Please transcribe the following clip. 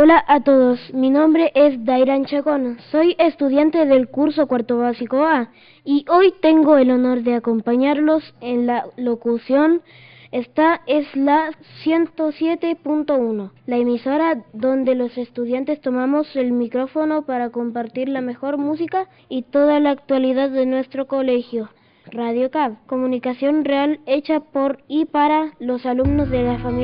Hola a todos, mi nombre es Dairan Chacón, soy estudiante del curso cuarto básico A y hoy tengo el honor de acompañarlos en la locución. Esta es la 107.1, la emisora donde los estudiantes tomamos el micrófono para compartir la mejor música y toda la actualidad de nuestro colegio. Radio CAB, comunicación real hecha por y para los alumnos de la familia